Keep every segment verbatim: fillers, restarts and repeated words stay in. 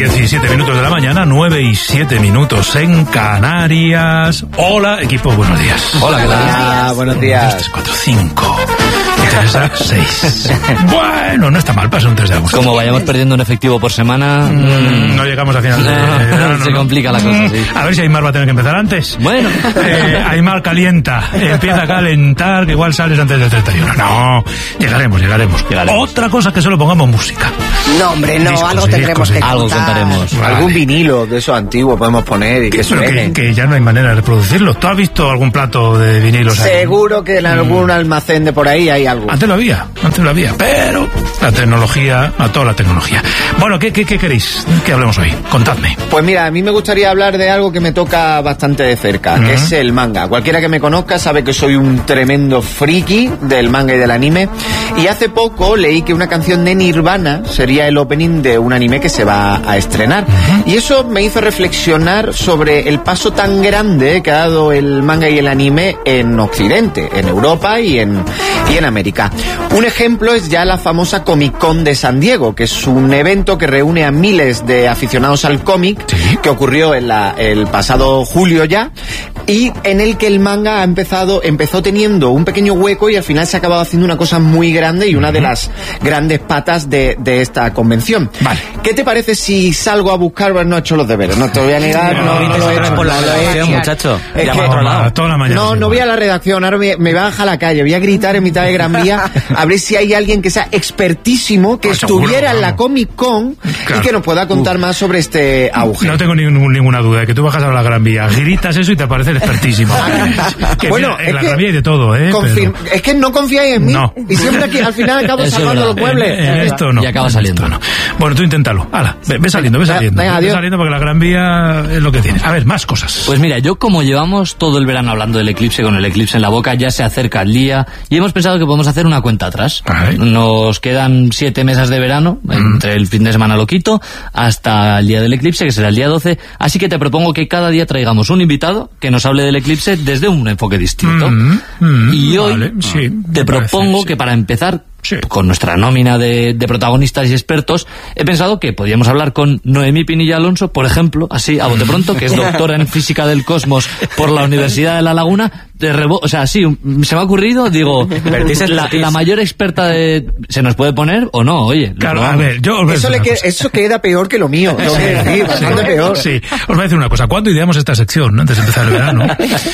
diecisiete minutos de la mañana, nueve y siete minutos en Canarias. Hola, equipo, buenos días. Hola, ¿qué tal? Ah, buenos días. tres, cuatro, cinco. Teresa, seis. Bueno, no está mal, pasa un tres de agosto. Como vayamos perdiendo un efectivo por semana... Mm, no llegamos a final de verano, no, se no. complica la cosa, sí. A ver si Aymar va a tener que empezar antes. Bueno. Eh, Aymar calienta, empieza a calentar, que igual sales antes del treinta y uno. No, llegaremos, llegaremos. Llegaremos. Otra cosa que solo pongamos música. No, hombre, no, Discos, algo sí, tendremos discos, que sí. Algo contar. contaremos. Vale. Algún vinilo de esos antiguos podemos poner y que Pero suene. que, que ya no hay manera de reproducirlo. ¿Tú has visto algún plato de vinilos ahí? Seguro que en algún mm. almacén de por ahí hay algo. Antes lo había, antes lo había, pero la tecnología, a toda la tecnología. Bueno, ¿qué, qué, qué queréis que hablemos hoy? Contadme. Pues mira, a mí me gustaría hablar de algo que me toca bastante de cerca, Uh-huh. que es el manga. Cualquiera que me conozca sabe que soy un tremendo friki del manga y del anime. Y hace poco leí que una canción de Nirvana sería el opening de un anime que se va a estrenar. Uh-huh. Y eso me hizo reflexionar sobre el paso tan grande que ha dado el manga y el anime en Occidente, en Europa y en, y en América. Un ejemplo es ya la famosa Comic Con de San Diego, que es un evento que reúne a miles de aficionados al cómic, ¿Sí? que ocurrió en la, el pasado julio ya, y en el que el manga ha empezado, empezó teniendo un pequeño hueco y al final se ha acabado haciendo una cosa muy grande y una uh-huh. de las grandes patas de, de esta convención. Vale. ¿Qué te parece si salgo a buscar? Bueno, no he hecho los deberes, no te voy a negar, no, no, no lo he hecho. Por la no lo he redacción, hecho. muchacho. Es Ya que- va a otro lado. Toda la mañana. No, no voy a la redacción, ahora me, me voy a bajar a la calle, voy a gritar en mitad de Gran Vía a ver si hay alguien que sea expertísimo, que Ah, seguro, estuviera en la vamos. Comic Con Claro. y que nos pueda contar más sobre este auge. No tengo ningún- ninguna duda de que tú bajas a la Gran Vía, gritas eso y te parece expertísimo. Que Bueno, mira, en es la que Gran Vía hay de todo, ¿eh? Confirm- Pero- Es que no confiáis en mí. No. Y siempre aquí, al final acabo Eso es salvando verdad. los muebles. En, en esto no. Y acaba saliendo. En esto no. Bueno, tú inténtalo. Hala, ve, ve saliendo, ve Venga, saliendo. venga, ve adiós. saliendo porque la Gran Vía es lo que tiene. A ver, más cosas. Pues mira, yo como llevamos todo el verano hablando del eclipse, con el eclipse en la boca, ya se acerca el día y hemos pensado que podemos hacer una cuenta atrás. Vale. Nos quedan siete meses de verano, Mm. entre el fin de semana loquito hasta el día del eclipse, que será el día doce, así que te propongo que cada día traigamos un invitado que nos hable del eclipse desde un enfoque distinto. Mm, mm, y hoy vale, sí, te me propongo parece, que sí. para empezar, Sí. con nuestra nómina de, de protagonistas y expertos, he pensado que podríamos hablar con Noemí Pinilla Alonso, por ejemplo, así a bote pronto, que es doctora en física del cosmos por la Universidad de La Laguna. De rebo o sea, sí, se me ha ocurrido, digo, la, la mayor experta de... ¿Se nos puede poner o no? Oye, lo Claro, a probamos. ver, yo os voy a Eso, decir le una que- cosa. eso queda peor que lo mío. Tengo que decir, bastante peor. Sí, os voy a decir una cosa. Cuando ideamos esta sección, ¿no? Antes de empezar el verano,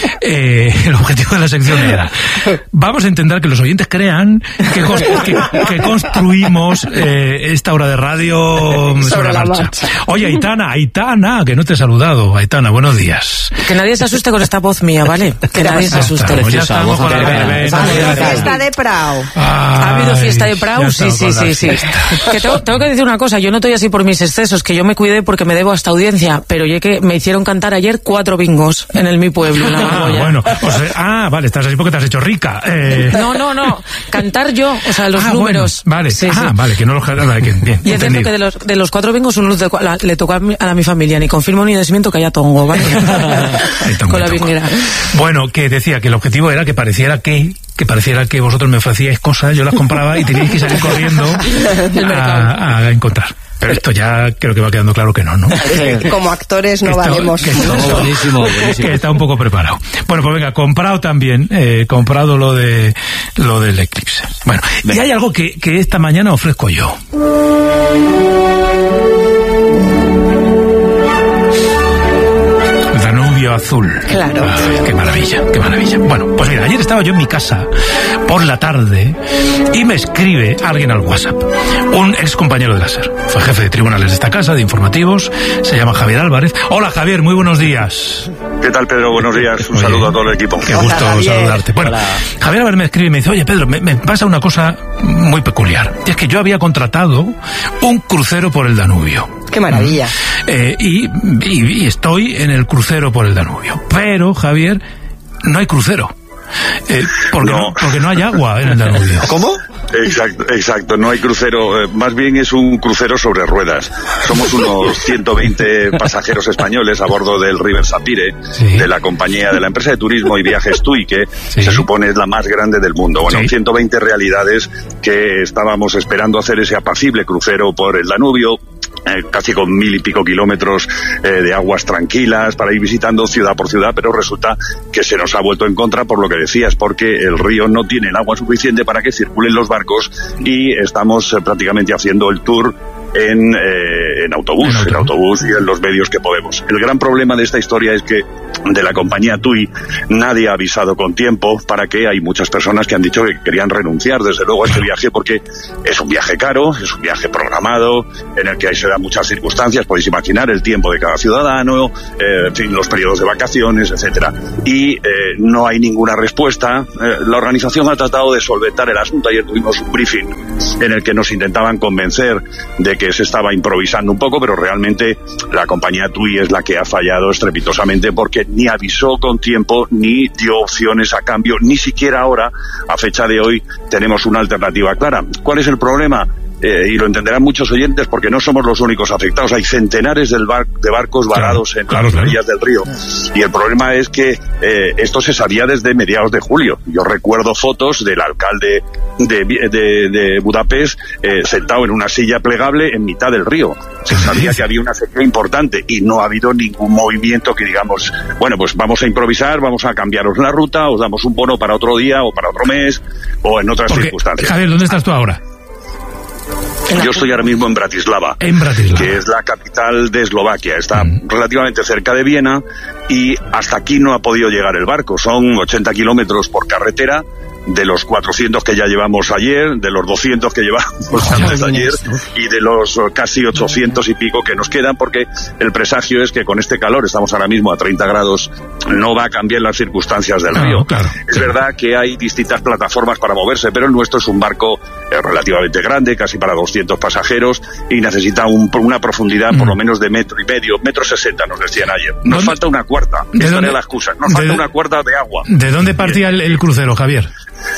eh, el objetivo de la sección era: vamos a intentar que los oyentes crean que, cons- que, que construimos eh, esta hora de radio sobre, la marcha. marcha. Oye, Aitana, Aitana, que no te he saludado. Aitana, buenos días. Que nadie se asuste con esta voz mía, ¿vale? Que nadie se Ya asuste. estamos, ya Preciosa, estamos voz con la angelical. verbena, Vale, ya fiesta estamos. de Prao. ¿Ha habido Ay, fiesta de ya Prau? Sí, estamos sí, con sí, la sí. fiesta. Que tengo, tengo que decir una cosa, yo no estoy así por mis excesos, que yo me cuidé porque me debo hasta audiencia, pero ya que me hicieron cantar ayer cuatro bingos en el mi pueblo, en la Ah, Magoya. bueno, o sea, ah, vale, estás así porque te has hecho rica. Eh, No, no, no, cantar yo, o sea, los ah, números. Bueno, vale, Sí, ah, sí. vale, que no los... Vale, que, bien, Y es cierto entendido. que de los, de los cuatro bingos uno le tocó- la- le tocó a mi, a mi familia, ni confirmo ni desmiento que haya tongo, ¿vale? Ahí tongo, Con la ahí tongo. vinguera. Bueno, que decía que el objetivo era que pareciera que que pareciera que vosotros me ofrecíais cosas, yo las compraba y teníais que salir corriendo Del mercado. a, a encontrar. Pero esto ya creo que va quedando claro que no, ¿no? Como actores no Que está- valemos. que está- No, buenísimo, buenísimo. que está un poco preparado. Bueno, pues venga, comprado también, eh, comprado lo de lo del eclipse. Bueno, y hay algo que, que esta mañana ofrezco yo. Danubio azul. Claro. Ay, qué maravilla, qué maravilla. Bueno, pues mira, ayer estaba yo en mi casa por la tarde y me escribe alguien al WhatsApp, un ex compañero de la SER. Fue jefe de tribunales de esta casa, de informativos, se llama Javier Álvarez. Hola Javier, muy buenos días. ¿Qué tal, Pedro? Buenos días. Un Oye, saludo a todo el equipo. Qué gusto Hola, Javier. saludarte. Bueno, Hola. Javier Álvarez me escribe y me dice, oye Pedro, me, me pasa una cosa muy peculiar. Y es que yo había contratado un crucero por el Danubio. Qué maravilla. Eh, y, y, y estoy en el crucero por el Danubio. Pero, Javier, no hay crucero. Eh, porque, no. No. porque no hay agua en el Danubio. ¿Cómo? Exacto, exacto. No hay crucero. eh, Más bien es un crucero sobre ruedas. Somos unos ciento veinte pasajeros españoles a bordo del River Sapire, Sí. de la compañía de la empresa de turismo y viajes TUI, que Sí. se supone es la más grande del mundo. Bueno, Sí. ciento veinte realidades que estábamos esperando hacer ese apacible crucero por el Danubio. eh, casi con mil y pico kilómetros eh, de aguas tranquilas para ir visitando ciudad por ciudad, pero resulta que se nos ha vuelto en contra por lo que decías, porque el río no tiene el agua suficiente para que circulen los barcos y estamos eh, prácticamente haciendo el tour en, eh, en autobús, en autobús y en los medios que podemos. El gran problema de esta historia es que de la compañía TUI nadie ha avisado con tiempo, para que hay muchas personas que han dicho que querían renunciar desde luego a este viaje, porque es un viaje caro, es un viaje programado, en el que ahí se dan muchas circunstancias, podéis imaginar el tiempo de cada ciudadano, eh, en fin, los periodos de vacaciones, etcétera, y eh, no hay ninguna respuesta. Eh, la organización ha tratado de solventar el asunto. Ayer tuvimos un briefing en el que nos intentaban convencer de que se estaba improvisando un poco, pero realmente la compañía TUI es la que ha fallado estrepitosamente, porque ni avisó con tiempo, ni dio opciones a cambio, ni siquiera ahora, a fecha de hoy, tenemos una alternativa clara. ¿Cuál es el problema? Eh, y lo entenderán muchos oyentes, porque no somos los únicos afectados. Hay centenares del bar, de barcos varados claro, en claro, las orillas claro. del río. Y el problema es que eh, esto se sabía desde mediados de julio. Yo recuerdo fotos del alcalde de, de, de Budapest eh, sentado en una silla plegable en mitad del río. Se sabía que había una sequía importante y no ha habido ningún movimiento que digamos, bueno, pues vamos a improvisar, vamos a cambiaros la ruta, os damos un bono para otro día o para otro mes o en otras porque, circunstancias. Javier, ¿dónde estás tú ahora? Yo estoy ahora mismo en Bratislava, en Bratislava, que es la capital de Eslovaquia. Está mm. relativamente cerca de Viena y hasta aquí no ha podido llegar el barco. Son ochenta kilómetros por carretera, de los cuatrocientos que ya llevamos ayer, de los doscientos que llevamos antes de ayer y de los casi ochocientos y pico que nos quedan, porque el presagio es que con este calor, estamos ahora mismo a treinta grados, no va a cambiar las circunstancias del río. Claro, es claro. verdad que hay distintas plataformas para moverse, pero el nuestro es un barco eh, relativamente grande, casi para doscientos pasajeros, y necesita un, una profundidad mm. por lo menos de metro y medio, metro sesenta nos decían ayer. Nos ¿Dónde? falta una cuarta, esta era la excusa, nos falta una cuarta de agua. ¿De dónde partía el, el crucero, Javier?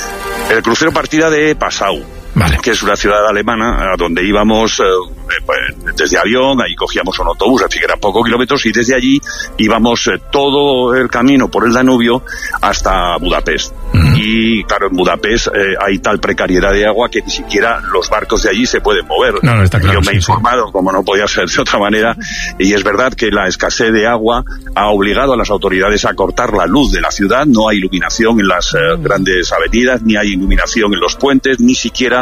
El crucero partía de Passau, vale. que es una ciudad alemana a donde íbamos eh, pues, desde avión, ahí cogíamos un autobús, así que eran pocos kilómetros, y desde allí íbamos eh, todo el camino por el Danubio hasta Budapest. Mm. Y claro, en Budapest eh, hay tal precariedad de agua que ni siquiera los barcos de allí se pueden mover. No, no, está claro, Yo me he sí, informado, sí. como no podía ser de otra manera, y es verdad que la escasez de agua ha obligado a las autoridades a cortar la luz de la ciudad. No hay iluminación en las eh, grandes avenidas, ni hay iluminación en los puentes, ni siquiera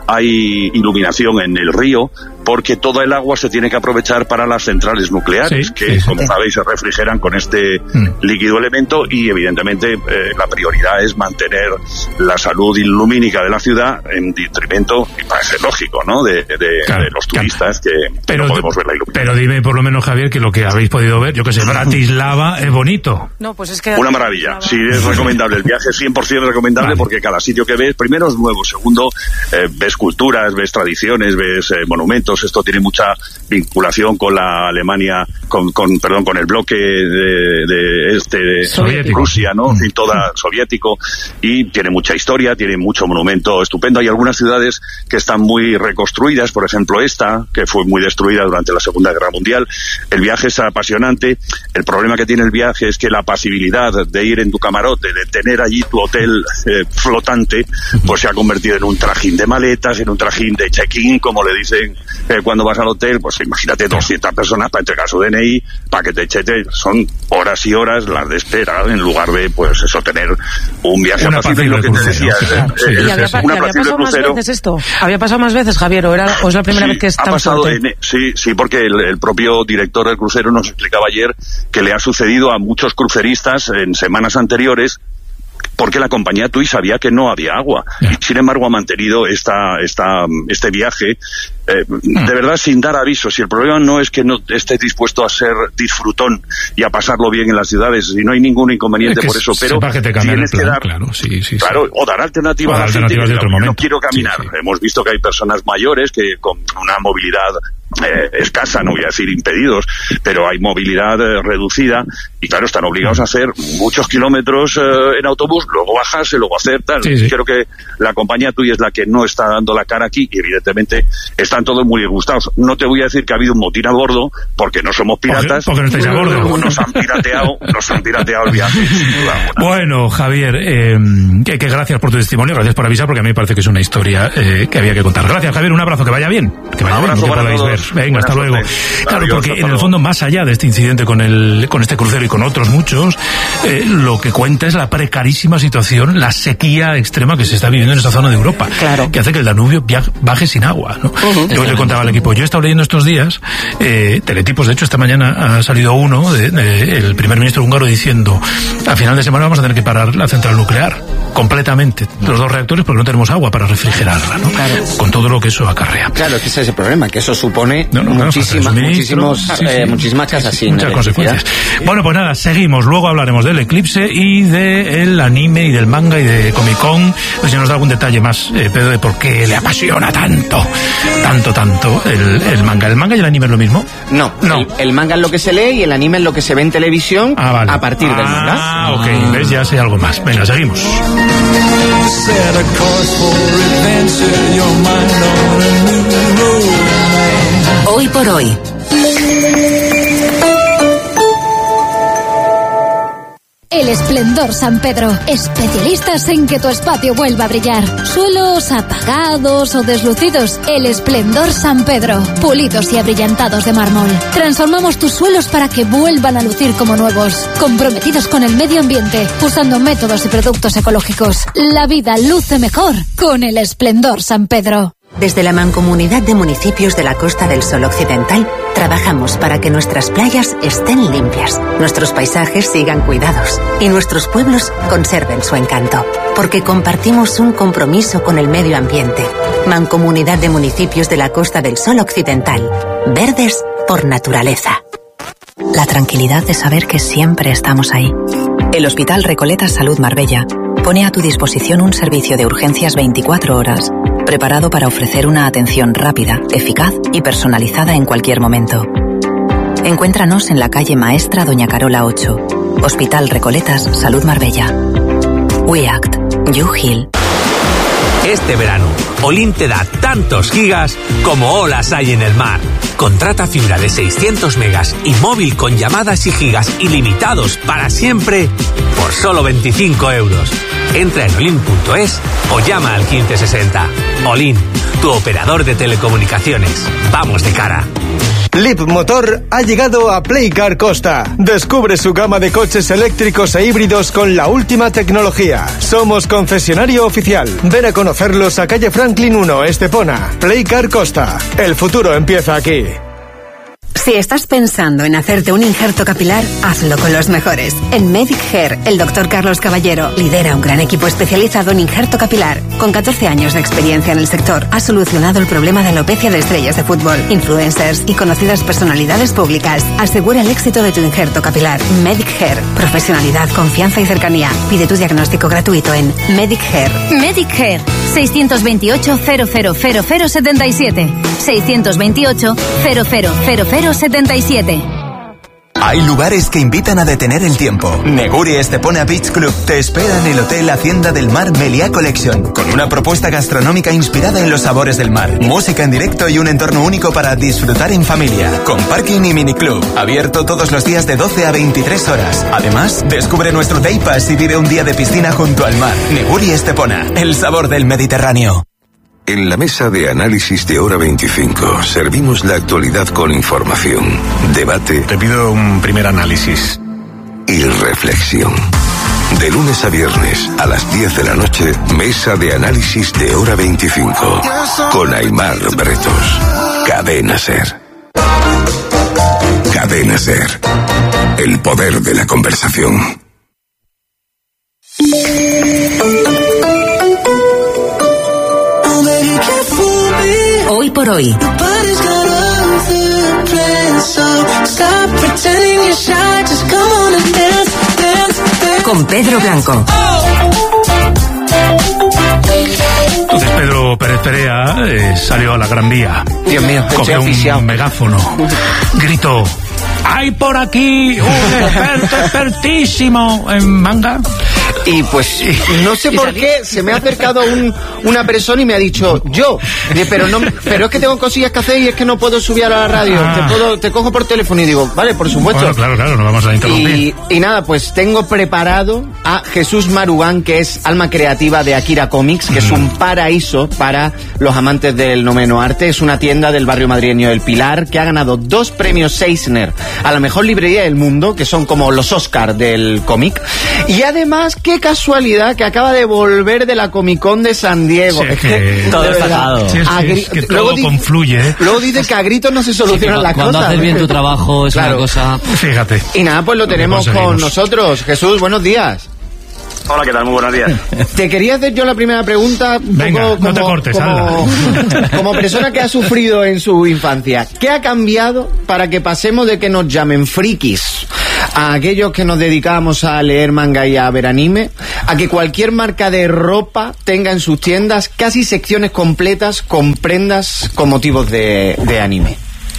hay iluminación en el río, porque toda el agua se tiene que aprovechar para las centrales nucleares, sí, que sí, sí. como sabéis se refrigeran con este mm. líquido elemento, y evidentemente eh, la prioridad es mantener la salud lumínica de la ciudad en detrimento, y parece lógico, ¿no?, de, de, claro, de los turistas claro. que, pero, que no podemos ver la iluminación. Pero dime por lo menos, Javier, que lo que habéis podido ver, yo que sé, Bratislava es bonito. No, pues es que una maravilla, sí, es recomendable, el viaje es cien por ciento recomendable, vale. porque cada sitio que ves, primero es nuevo, segundo, eh, ves culturas, ves tradiciones, ves eh, monumentos. Esto tiene mucha vinculación con la Alemania, con, con perdón, con el bloque de, de este de Rusia, ¿no? Mm. Y toda soviético, y tiene mucha historia, tiene mucho monumento estupendo. Hay algunas ciudades que están muy reconstruidas, por ejemplo esta, que fue muy destruida durante la Segunda Guerra Mundial. El viaje es apasionante. El problema que tiene el viaje es que la pasibilidad de ir en tu camarote, de tener allí tu hotel eh, flotante, pues se ha convertido en un trajín de maletas, en un trajín de check-in, como le dicen eh, cuando vas al hotel. Pues imagínate doscientas personas para entregar su D N I, para que te chete, son horas y horas las de espera, en lugar de, pues eso, tener un viaje apacible, lo que te decía. ¿Y había, pa- había pasado más veces esto? ¿Había pasado más veces, Javier, o, era, o es la primera sí, vez que es ha tan pasado fuerte? en, sí, sí, porque el, el propio director del crucero nos explicaba ayer que le ha sucedido a muchos cruceristas en semanas anteriores, porque la compañía TUI sabía que no había agua. Yeah. Y sin embargo ha mantenido esta, esta, este viaje eh, mm. de verdad sin dar avisos. Y el problema no es que no esté dispuesto a ser disfrutón y a pasarlo bien en las ciudades, y no hay ningún inconveniente es por eso, pero que te tienes plan, que dar, claro, sí, sí, claro sí. o dar alternativas o dar a la gente de otro momento. No quiero caminar. Sí, sí. Hemos visto que hay personas mayores que con una movilidad Eh, escasa, no voy a decir impedidos, pero hay movilidad eh, reducida, y claro, están obligados a hacer muchos kilómetros eh, en autobús, luego bajarse, luego hacer tal. Sí, sí. Creo que la compañía tuya es la que no está dando la cara aquí, y evidentemente están todos muy disgustados. No te voy a decir que ha habido un motín a bordo, porque no somos piratas. Porque, porque no estáis a bordo. Nos han pirateado, nos han pirateado el viaje, sin duda alguna. Bueno, Javier, eh, que, que gracias por tu testimonio, gracias por avisar, porque a mí me parece que es una historia eh, que había que contar. Gracias, Javier, un abrazo, que vaya bien. Que vaya un abrazo bien, que para podáis todos. ver Carlos. Venga, hasta luego. Claro, Adiós, porque hasta en el luego. fondo, más allá de este incidente con el con este crucero y con otros muchos, eh, lo que cuenta es la precarísima situación, la sequía extrema que se está viviendo en esta zona de Europa. Claro. Que hace que el Danubio via- baje sin agua, ¿no? Uh-huh. Yo le contaba al equipo, yo he estado leyendo estos días, eh, teletipos, de hecho, esta mañana ha salido uno, de, de, el primer ministro húngaro diciendo, a final de semana vamos a tener que parar la central nuclear, completamente, los dos reactores, porque no tenemos agua para refrigerarla, ¿no? Claro. Con todo lo que eso acarrea. Claro, que ese es el problema, que eso supone No, no, claro, muchísima, falta de muchísimos, suministro, sí, eh, sí. muchísimas casas sin Muchas electricidad. consecuencias. Bueno, pues nada, seguimos. Luego hablaremos del eclipse y del anime y del manga y de Comic Con. Pues si nos da algún detalle más, eh, Pedro, de por qué le apasiona tanto, tanto, tanto el, el manga. ¿El manga y el anime es lo mismo? No, No. El, el manga es lo que se lee y el anime es lo que se ve en televisión Ah, vale. a partir del manga. Ah, ok. ¿Ves? Ya sé algo más. Venga, seguimos. Set a course for adventure, your mind on a new road. Hoy por hoy. El Esplendor San Pedro. Especialistas en que tu espacio vuelva a brillar. Suelos apagados o deslucidos. El Esplendor San Pedro. Pulidos y abrillantados de mármol. Transformamos tus suelos para que vuelvan a lucir como nuevos. Comprometidos con el medio ambiente. Usando métodos y productos ecológicos. La vida luce mejor con el Esplendor San Pedro. Desde la Mancomunidad de Municipios de la Costa del Sol Occidental, trabajamos para que nuestras playas estén limpias, nuestros paisajes sigan cuidados y nuestros pueblos conserven su encanto. Porque compartimos un compromiso con el medio ambiente. Mancomunidad de Municipios de la Costa del Sol Occidental. Verdes por naturaleza. La tranquilidad de saber que siempre estamos ahí. El Hospital Recoletas Salud Marbella pone a tu disposición un servicio de urgencias veinticuatro horas, preparado para ofrecer una atención rápida, eficaz y personalizada en cualquier momento. Encuéntranos en la calle Maestra Doña Carola ocho, Hospital Recoletas Salud Marbella. We Act. You Heal. Este verano, Olin te da tantos gigas como olas hay en el mar. Contrata fibra de seiscientos megas y móvil con llamadas y gigas ilimitados para siempre por solo veinticinco euros. Entra en olin punto es o llama al quince sesenta. Olin, tu operador de telecomunicaciones. Vamos de cara. Leap Motor ha llegado a Playcar Costa. Descubre su gama de coches eléctricos e híbridos con la última tecnología. Somos concesionario oficial. Ven a conocerlos a calle Franklin uno, Estepona. Playcar Costa. El futuro empieza aquí. Si estás pensando en hacerte un injerto capilar, hazlo con los mejores. En Medic Hair, el doctor Carlos Caballero lidera un gran equipo especializado en injerto capilar. Con catorce años de experiencia en el sector, ha solucionado el problema de alopecia de estrellas de fútbol, influencers y conocidas personalidades públicas. Asegura el éxito de tu injerto capilar. Medic Hair. Profesionalidad, confianza y cercanía. Pide tu diagnóstico gratuito en Medic Hair. Medic Hair. seiscientos veintiocho, cero cero cero cero setenta y siete. seiscientos veintiocho, cero cero cero cero setenta y siete. Hay lugares que invitan a detener el tiempo. Neguri Estepona Beach Club te espera en el Hotel Hacienda del Mar Meliá Collection, con una propuesta gastronómica inspirada en los sabores del mar, música en directo y un entorno único para disfrutar en familia, con parking y miniclub, abierto todos los días de doce a veintitrés horas. Además, descubre nuestro Day Pass y vive un día de piscina junto al mar. Neguri Estepona, el sabor del Mediterráneo. En la mesa de análisis de Hora veinticinco servimos la actualidad con información, debate. Te pido un primer análisis. Y reflexión. De lunes a viernes a las diez de la noche, mesa de análisis de Hora veinticinco. Con Aimar Bretos. Cadena Ser. Cadena Ser. El poder de la conversación. Hoy por hoy. Con Pedro Blanco. Entonces Pedro Pérez Perea eh, salió a la Gran Vía. Dios mío, cogió un oficial. megáfono, gritó: ¡hay por aquí un experto expertísimo en manga! Y pues no sé por qué se me ha acercado un, una persona y me ha dicho, yo, pero no, pero es que tengo cosillas que hacer y es que no puedo subir a la radio, ah. te, puedo, te cojo por teléfono y digo, vale, por supuesto. Bueno, claro, claro, no vamos a interrumpir. Y, y nada, pues tengo preparado a Jesús Marugán, que es alma creativa de Akira Comics, que mm. es un paraíso para los amantes del noveno arte. Es una tienda del barrio madrileño del Pilar que ha ganado dos premios Eisner a la mejor librería del mundo, que son como los Oscar del cómic. Y además, qué casualidad que acaba de volver de la Comic Con de San Diego. Sí, es que, que todo destacado. Sí, sí, es que todo di, confluye. ¿eh? Luego dice que a gritos no se solucionan sí, las cuando cosas. Cuando haces bien tu trabajo es claro. una cosa... Fíjate. Y nada, pues lo tenemos con nosotros. Jesús, buenos días. Hola, ¿qué tal? Muy buenos días. Te quería hacer yo la primera pregunta, un Venga, poco como, no te cortes, como, como persona que ha sufrido en su infancia. ¿Qué ha cambiado para que pasemos de que nos llamen frikis a aquellos que nos dedicamos a leer manga y a ver anime, a que cualquier marca de ropa tenga en sus tiendas casi secciones completas con prendas con motivos de, de anime?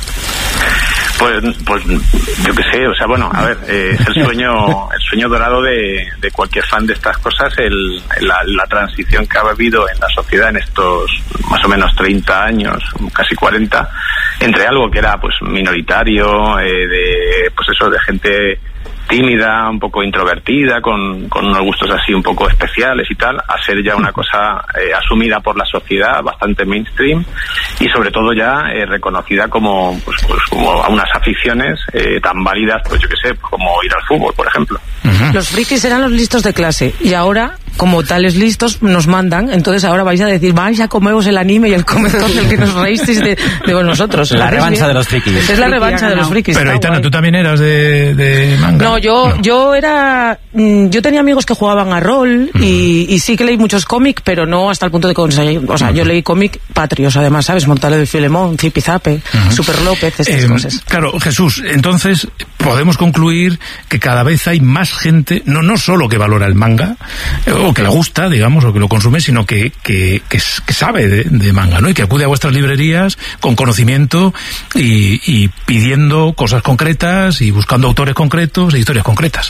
Pues, pues yo qué sé, o sea, bueno, a ver, eh, es el sueño, el sueño dorado de, de cualquier fan de estas cosas, el, la, la transición que ha habido en la sociedad en estos más o menos treinta años, casi cuarenta, entre algo que era pues minoritario, eh, de pues eso, de gente tímida, un poco introvertida, con, con unos gustos así un poco especiales y tal, a ser ya una cosa eh, asumida por la sociedad, bastante mainstream, y sobre todo ya eh, reconocida como pues, pues como a unas aficiones eh, tan válidas, pues yo qué sé, como ir al fútbol, por ejemplo. Uh-huh. Los frikis eran los listos de clase, y ahora, como tales listos, nos mandan, entonces ahora vais a decir, vais a comeros el anime y el comedor del que nos reísteis de, de nosotros. La revancha de los frikis. Es la revancha de los frikis. Pero Aitana, ¿tú también eras de, de manga? No, yo, no. yo era... Yo tenía amigos que jugaban a rol uh-huh. y, y sí que leí muchos cómics, pero no hasta el punto de conseguir... O sea, uh-huh. yo leí cómic patrios, además, ¿sabes? Mortales de Filemón, Zipizape, uh-huh. Super López, estas eh, cosas. Claro, Jesús, entonces podemos concluir que cada vez hay más gente, no, no solo que valora el manga, eh, o que le gusta, digamos, o que lo consume, sino que, que, que, que sabe de, de manga, ¿no? Y que acude a vuestras librerías con conocimiento y, y pidiendo cosas concretas y buscando autores concretos e historias concretas.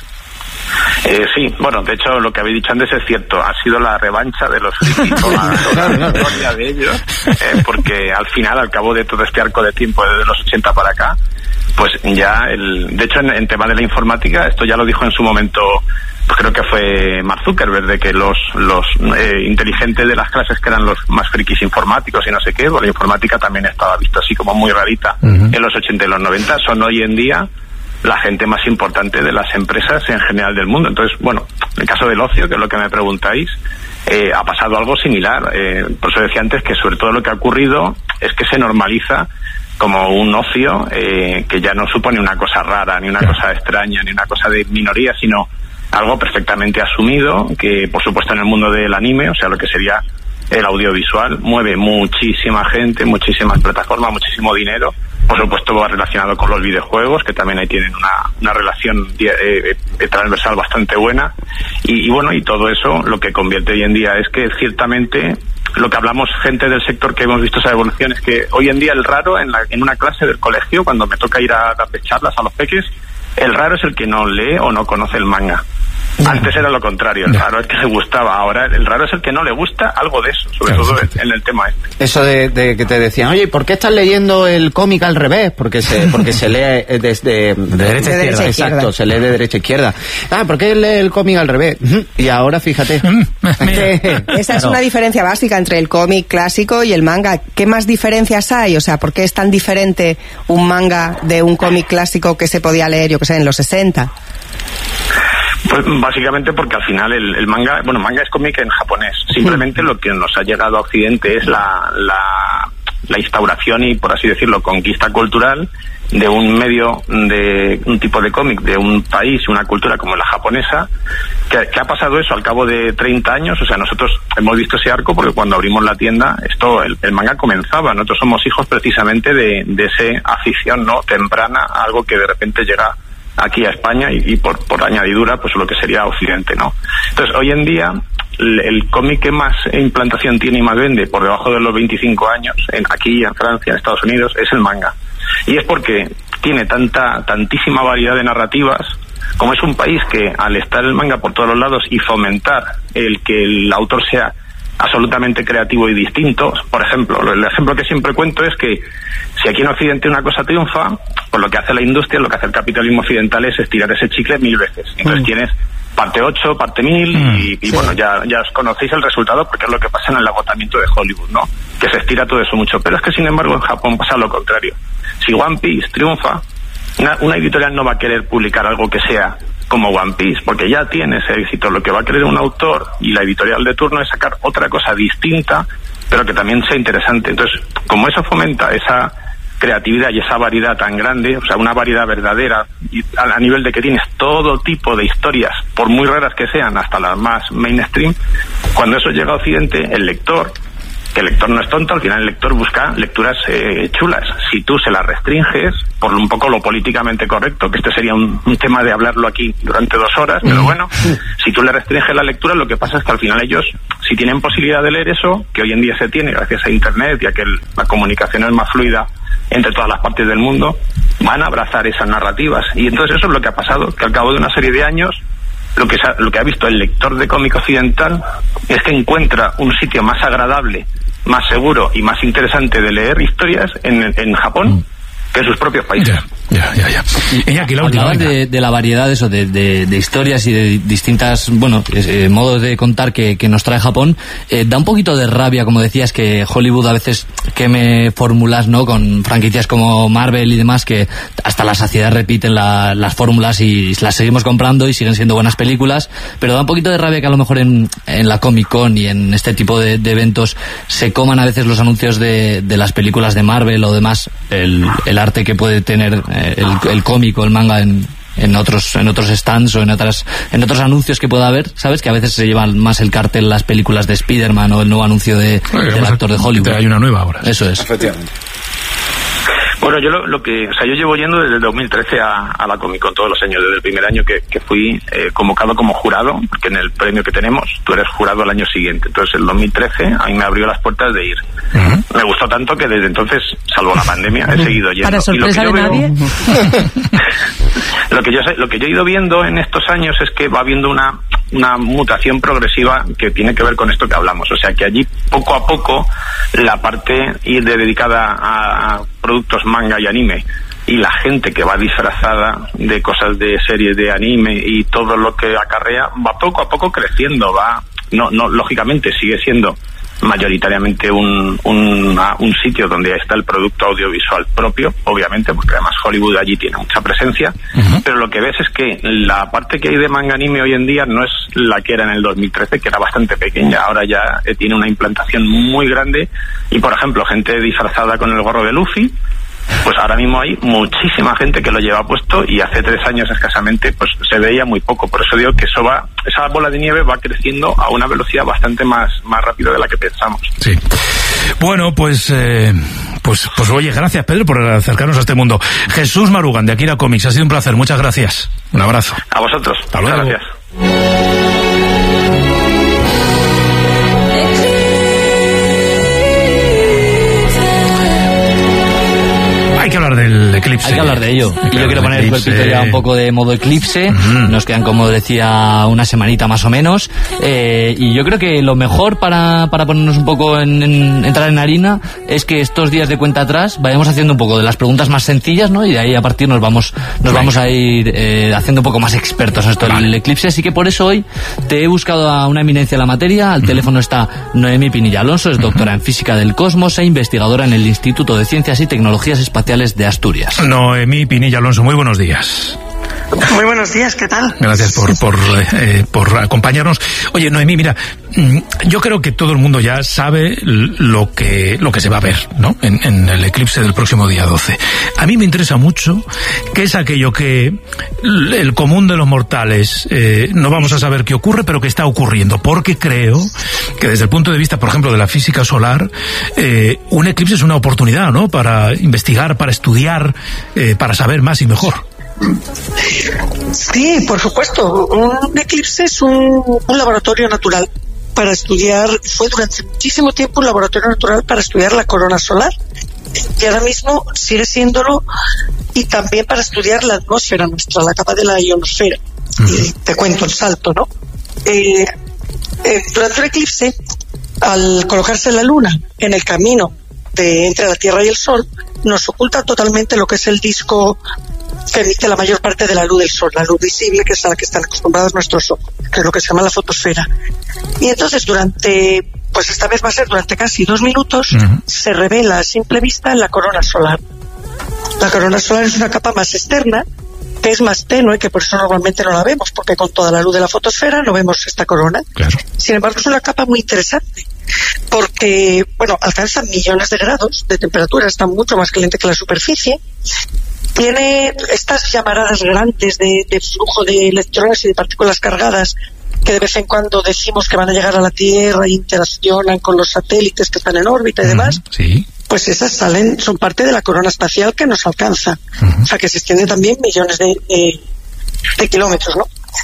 Eh, sí, bueno, de hecho lo que habéis dicho antes es cierto, ha sido la revancha de los frikis o la, la gloria de ellos, eh, porque al final, al cabo de todo este arco de tiempo desde los ochenta para acá, pues ya, el, de hecho en, en tema de la informática, esto ya lo dijo en su momento, pues creo que fue Mark Zuckerberg, de que los, los eh, inteligentes de las clases que eran los más frikis informáticos y no sé qué, pues la informática también estaba vista así como muy rarita uh-huh. en los ochenta y los noventa, son hoy en día la gente más importante de las empresas en general del mundo. Entonces, bueno, en el caso del ocio, que es lo que me preguntáis, eh, ha pasado algo similar. Eh, por eso decía antes que sobre todo lo que ha ocurrido es que se normaliza como un ocio eh, que ya no supone una cosa rara, ni una cosa extraña, ni una cosa de minoría, sino algo perfectamente asumido, que por supuesto en el mundo del anime, o sea, lo que sería el audiovisual, mueve muchísima gente, muchísimas plataformas, muchísimo dinero. Por supuesto va relacionado con los videojuegos, que también ahí tienen una, una relación eh, eh, transversal bastante buena. Y, y bueno, y todo eso lo que convierte hoy en día es que ciertamente lo que hablamos gente del sector que hemos visto esa evolución es que hoy en día el raro en, la, en una clase del colegio, cuando me toca ir a darle charlas a los peques, el raro es el que no lee o no conoce el manga. Antes era lo contrario, el raro es que le gustaba, ahora el raro es el que no le gusta algo de eso, sobre todo en el tema este. Eso de, de que te decían, oye, ¿por qué estás leyendo el cómic al revés? Porque se porque se lee desde de derecha a izquierda. Exacto, se lee de derecha a izquierda. Ah, ¿por qué lee el cómic al revés? Y ahora fíjate. Esa es una diferencia básica entre el cómic clásico y el manga. ¿Qué más diferencias hay? O sea, ¿por qué es tan diferente un manga de un cómic clásico que se podía leer, yo que sé, en los sesenta? Pues básicamente porque al final el, el manga, bueno, manga es cómic en japonés. Simplemente lo que nos ha llegado a Occidente es la, la, la instauración y, por así decirlo, conquista cultural de un medio, de un tipo de cómic, de un país y una cultura como la japonesa, que, que ha pasado eso al cabo de treinta años. O sea, nosotros hemos visto ese arco porque cuando abrimos la tienda, esto, el, el manga comenzaba. Nosotros somos hijos precisamente de, de esa afición, ¿no?, temprana, algo que de repente llega aquí a España y, y por, por añadidura pues lo que sería Occidente, ¿no? Entonces hoy en día el, el cómic que más implantación tiene y más vende por debajo de los veinticinco años en, aquí en Francia, en Estados Unidos, es el manga, y es porque tiene tanta tantísima variedad de narrativas como es un país que al estar el manga por todos los lados y fomentar el que el autor sea absolutamente creativo y distinto, por ejemplo, el ejemplo que siempre cuento es que si aquí en Occidente una cosa triunfa, pues lo que hace la industria, lo que hace el capitalismo occidental es estirar ese chicle mil veces. Entonces mm. tienes parte ocho, parte mil, mm, y, y sí. bueno, ya, ya os conocéis el resultado porque es lo que pasa en el agotamiento de Hollywood, ¿no? Que se estira todo eso mucho. Pero es que, sin embargo, en Japón pasa lo contrario. Si One Piece triunfa, una, una editorial no va a querer publicar algo que sea como One Piece, porque ya tiene ese éxito. Lo que va a querer un autor y la editorial de turno es sacar otra cosa distinta, pero que también sea interesante. Entonces, como eso fomenta esa creatividad y esa variedad tan grande, o sea, una variedad verdadera, y a, a nivel de que tienes todo tipo de historias, por muy raras que sean, hasta las más mainstream, cuando eso llega a Occidente, el lector, que el lector no es tonto, al final el lector busca lecturas eh, chulas. Si tú se las restringes, por un poco lo políticamente correcto, que este sería un, un tema de hablarlo aquí durante dos horas, pero bueno, si tú le restringes la lectura, lo que pasa es que al final ellos, si tienen posibilidad de leer eso, que hoy en día se tiene gracias a Internet y a que el, la comunicación es más fluida entre todas las partes del mundo, van a abrazar esas narrativas. Y entonces eso es lo que ha pasado, que al cabo de una serie de años, lo que, lo que ha visto el lector de cómic occidental es que encuentra un sitio más agradable, más seguro y más interesante de leer historias en, en Japón que en sus propios países. Ya, ya, ya. Iñaki, la última, Hablabas de, de la variedad eso, de, de, de historias y de distintas, bueno, eh, modos de contar que, que nos trae Japón. Eh, da un poquito de rabia, como decías, que Hollywood a veces queme fórmulas, ¿no? Con franquicias como Marvel y demás, que hasta la saciedad repiten la, las fórmulas y las seguimos comprando y siguen siendo buenas películas, pero da un poquito de rabia que a lo mejor en, en la Comic Con y en este tipo de, de eventos se coman a veces los anuncios de, de las películas de Marvel o demás, el, el arte que puede tener el, el cómic o el manga en, en otros en otros stands o en otras en otros anuncios que pueda haber, ¿sabes? Que a veces se llevan más el cartel las películas de Spider-Man o el nuevo anuncio de, Oye, del actor de Hollywood. Hay una nueva ahora. Eso es. Efectivamente. Bueno, yo lo, lo que, o sea, yo llevo yendo desde el dos mil trece a, a la Comic Con todos los años, desde el primer año que, que fui eh, convocado como jurado, porque en el premio que tenemos tú eres jurado al año siguiente. Entonces, el dos mil trece a mí me abrió las puertas de ir. Uh-huh. Me gustó tanto que desde entonces, salvo la pandemia, he seguido yendo. Para sorpresa y lo que de yo nadie. Veo, lo que yo sé, lo que yo he ido viendo en estos años es que va habiendo una una mutación progresiva que tiene que ver con esto que hablamos. O sea, que allí poco a poco la parte ir de dedicada a, a productos manga y anime y la gente que va disfrazada de cosas de series de anime y todo lo que acarrea va poco a poco creciendo, va no no lógicamente sigue siendo mayoritariamente un, un, una, un sitio donde está el producto audiovisual propio, obviamente, porque además Hollywood allí tiene mucha presencia, uh-huh. pero lo que ves es que la parte que hay de manga anime hoy en día no es la que era en el dos mil trece, que era bastante pequeña, ahora ya eh, tiene una implantación muy grande y, por ejemplo, gente disfrazada con el gorro de Luffy, pues ahora mismo hay muchísima gente que lo lleva puesto y hace tres años escasamente pues se veía muy poco. Por eso digo que eso va, esa bola de nieve va creciendo a una velocidad bastante más, más rápida de la que pensamos. Sí. Bueno, pues, eh, pues, pues oye, gracias Pedro por acercarnos a este mundo. Jesús Marugan de Akira Comics, ha sido un placer, muchas gracias. Un abrazo. A vosotros. Hasta luego. Muchas gracias. Hay que hablar del eclipse. Hay que hablar de ello. Y yo quiero poner el cuerpito ya un poco de modo eclipse. Uh-huh. Nos quedan, como decía, una semanita más o menos. Eh, y yo creo que lo mejor para, para ponernos un poco en, en entrar en harina es que estos días de cuenta atrás vayamos haciendo un poco de las preguntas más sencillas, ¿no? Y de ahí a partir nos vamos nos vale. vamos a ir eh, haciendo un poco más expertos en esto del vale. eclipse. Así que por eso hoy te he buscado a una eminencia en la materia. Al uh-huh. teléfono está Noemí Pinilla Alonso, es doctora uh-huh. en Física del Cosmos e investigadora en el Instituto de Ciencias y Tecnologías Espaciales de Asturias. Noemí Pinilla Alonso, muy buenos días. Muy buenos días, ¿qué tal? Gracias por por, eh, por acompañarnos. Oye, Noemí, mira, yo creo que todo el mundo ya sabe lo que lo que se va a ver, ¿no? En, en el eclipse del próximo día doce. A mí me interesa mucho qué es aquello que el común de los mortales eh, no vamos a saber qué ocurre, pero que está ocurriendo, porque creo que desde el punto de vista, por ejemplo, de la física solar, eh, un eclipse es una oportunidad, ¿no? Para investigar, para estudiar, eh, para saber más y mejor. Sí, por supuesto. Un eclipse es un, un laboratorio natural para estudiar, fue durante muchísimo tiempo un laboratorio natural para estudiar la corona solar. y ahora mismo sigue siéndolo, y también para estudiar la atmósfera nuestra, la capa de la ionosfera. Uh-huh. Y te cuento el salto, ¿no? Eh, eh, durante un eclipse, al colocarse la luna en el camino de entre la Tierra y el Sol, nos oculta totalmente lo que es el disco que emite la mayor parte de la luz del Sol, la luz visible, que es a la que están acostumbrados nuestros ojos, que es lo que se llama la fotosfera. Y entonces durante, pues esta vez va a ser durante casi dos minutos, uh-huh. se revela a simple vista la corona solar. La corona solar es una capa más externa, que es más tenue, que por eso normalmente no la vemos, porque con toda la luz de la fotosfera no vemos esta corona. Claro. Sin embargo, es una capa muy interesante, porque, bueno, alcanza millones de grados de temperatura, está mucho más caliente que la superficie. Tiene estas llamaradas grandes de, de flujo de electrones y de partículas cargadas que de vez en cuando decimos que van a llegar a la Tierra e interaccionan con los satélites que están en órbita y demás. Sí. Pues esas salen, son parte de la corona espacial que nos alcanza. Uh-huh. O sea, que se extiende también millones de, de, de kilómetros, ¿no?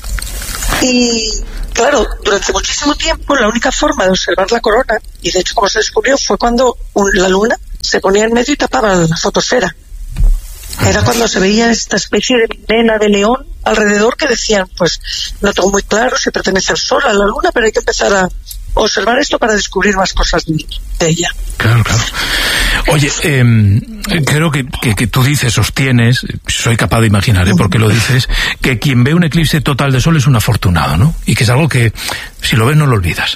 Y claro, durante muchísimo tiempo la única forma de observar la corona, y de hecho como se descubrió, fue cuando un, la luna se ponía en medio y tapaba la fotosfera. Era cuando se veía esta especie de vena de león alrededor, que decían, pues no tengo muy claro si pertenece al Sol, a la Luna, pero hay que empezar a observar esto para descubrir más cosas de, de ella. Claro, claro. Oye, eh, creo que, que, que tú dices, sostienes, soy capaz de imaginar, ¿eh? Porque lo dices, que quien ve un eclipse total de Sol es un afortunado, ¿no? Y que es algo que, si lo ves, no lo olvidas.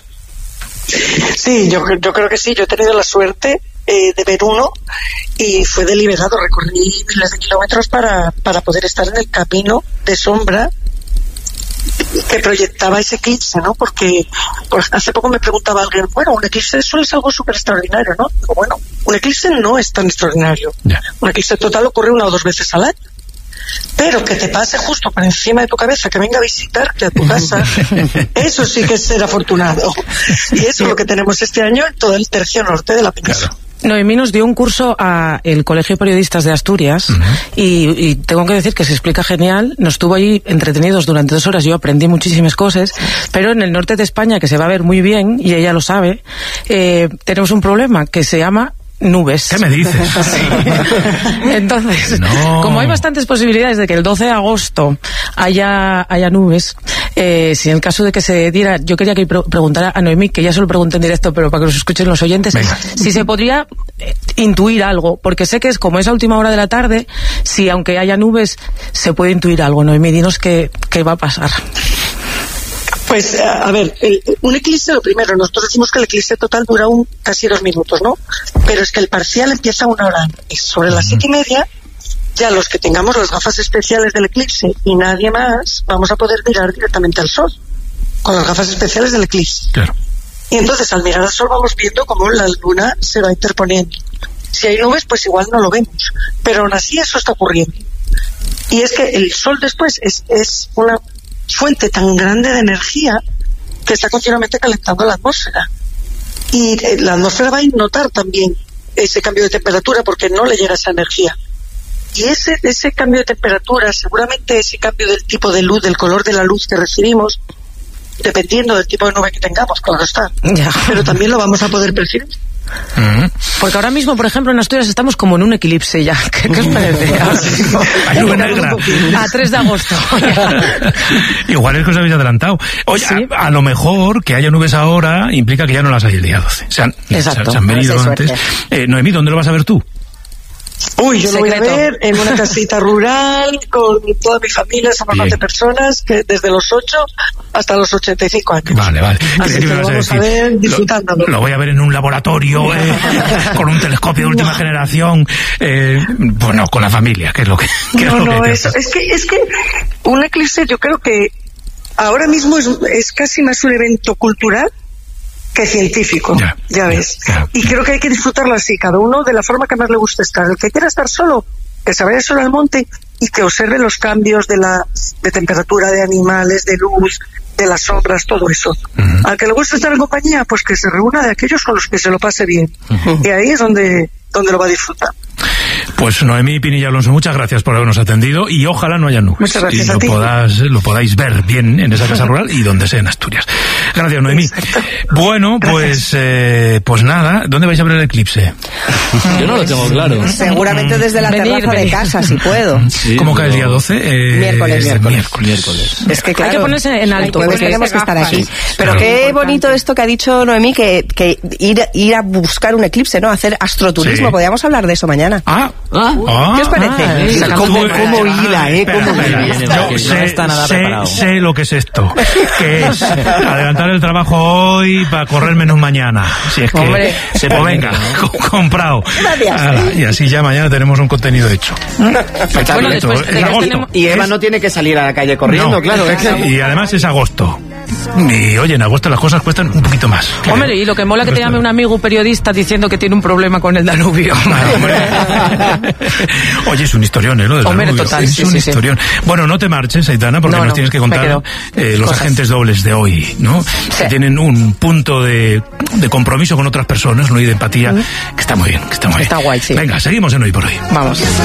Sí, yo, yo creo que sí. Yo he tenido la suerte eh, de ver uno, y fue deliberado. Recorrí miles de kilómetros para, para poder estar en el camino de sombra que proyectaba ese eclipse, ¿no? Porque pues, hace poco me preguntaba alguien, bueno, un eclipse de Sol es algo súper extraordinario, ¿no? Digo, bueno, un eclipse no es tan extraordinario. Yeah. Un eclipse total ocurre una o dos veces al año. Pero que te pase justo por encima de tu cabeza, que venga a visitarte a tu casa, eso sí que es ser afortunado. Y eso es lo que tenemos este año en todo el tercio norte de la península. Claro. Noemí nos dio un curso a el Colegio de Periodistas de Asturias, uh-huh. y, y tengo que decir que se explica genial. Nos estuvo ahí entretenidos durante dos horas, yo aprendí muchísimas cosas, pero en el norte de España, que se va a ver muy bien, y ella lo sabe, eh, tenemos un problema que se llama nubes. ¿Qué me dices? Sí. Entonces, no. Como hay bastantes posibilidades de que el doce de agosto haya, haya nubes, eh, si en el caso de que se diera, yo quería que pre- preguntara a Noemí, que ya se lo pregunté en directo, pero para que los escuchen los oyentes, venga, si se podría eh, intuir algo, porque sé que es como es a última hora de la tarde, si aunque haya nubes se puede intuir algo. Noemí, dinos qué, qué va a pasar. Pues, a ver, el, un eclipse, lo primero, nosotros decimos que el eclipse total dura un casi dos minutos, ¿no? Pero es que el parcial empieza una hora antes. Sobre las siete y media, ya los que tengamos las gafas especiales del eclipse y nadie más, vamos a poder mirar directamente al Sol, con las gafas especiales del eclipse. Claro. Y entonces, al mirar al Sol, vamos viendo cómo la luna se va interponiendo. Si hay nubes, pues igual no lo vemos. Pero aún así eso está ocurriendo. Y es que el Sol después es, es una fuente tan grande de energía que está continuamente calentando la atmósfera, y eh, la atmósfera va a notar también ese cambio de temperatura porque no le llega esa energía, y ese ese cambio de temperatura, seguramente ese cambio del tipo de luz, del color de la luz que recibimos, dependiendo del tipo de nube que tengamos, claro está, ya. Pero también lo vamos a poder percibir. Uh-huh. Porque ahora mismo, por ejemplo, en Asturias estamos como en un eclipse ya. ¿Qué, qué os parece? Hay nube negra. A tres de agosto. Igual es que os habéis adelantado. Oye, ¿sí? a, a lo mejor que haya nubes ahora implica que ya no las hay el día doce. Se han, Exacto. Se, se han venido antes. Eh, Noemí, ¿dónde lo vas a ver tú? Uy, yo Secreto. Lo voy a ver en una casita rural con toda mi familia, somos once personas, que desde los ocho hasta los ochenta y cinco años. Vale, vale. Así que lo vamos a, a ver disfrutándolo. Lo, lo voy a ver en un laboratorio, eh, con un telescopio de última no. generación, eh, bueno, con la familia, que es lo que... que no, es lo no, que es, es, que, es que un eclipse yo creo que ahora mismo es, es casi más un evento cultural que científico, ya, ya ves. Ya, ya. Y creo que hay que disfrutarlo así, cada uno de la forma que más le guste estar. El que quiera estar solo, que se vaya solo al monte y que observe los cambios de la de temperatura de animales, de luz, de las sombras, todo eso. Uh-huh. Al que le guste estar en compañía, pues que se reúna de aquellos con los que se lo pase bien. Uh-huh. Y ahí es donde, donde lo va a disfrutar. Pues Noemí Pinilla Alonso, muchas gracias por habernos atendido y ojalá no haya nubes. Muchas gracias y a lo, ti. podáis, lo podáis ver bien en esa casa rural y donde sea en Asturias. Gracias, Noemí. Exacto. Bueno, pues eh, pues nada, ¿dónde vais a ver el eclipse? Yo no lo tengo claro. Seguramente desde la Venir, terraza venir. de casa, si puedo. Sí, ¿Cómo cae el pero- día doce? Eh, Miércoles. Miércoles. Miércoles. Es que claro, Hay que ponerse en alto. Pues porque tenemos es que estar aquí. gafas. Pero Claro. qué bonito esto que ha dicho Noemí, que, que ir, ir a buscar un eclipse, ¿no? Hacer astroturismo. Sí. Podríamos hablar de eso mañana. Ah, Ah, ah, ¿Qué os parece? ah, eh, tú- ¿Cómo, eh, cómo hila, eh? espera, ¿Cómo espera. hila? Viene, Yo que no sé, está nada sé- preparado. sé lo que es esto, que es adelantar el trabajo hoy para correr menos mañana. Si es que Hombre. se pues venga, co- comprado. Gracias. Ala, y así ya mañana tenemos un contenido hecho. Bueno, Perfecto, después es ya agosto. tenemos- Y Eva no tiene que salir a la calle corriendo, No. claro. Es que- Y además es agosto. Y oye, en agosto las cosas cuestan un poquito más. Hombre, y lo que mola que te llame un amigo periodista diciendo que tiene un problema con el Danubio. Ah, hombre. Oye, es un historión, ¿eh? Lo del Hombre, Danubio. total, es sí, un sí, sí. historión. Bueno, no te marches, Aitana, porque No, nos no, tienes que me contar quedo. eh, los Cosas. agentes dobles de hoy, ¿no? Que tienen un punto de, de compromiso con otras personas, ¿no? Y de empatía, que está muy bien, que está muy bien. Está guay, sí. Venga, seguimos en Hoy por Hoy. Vamos.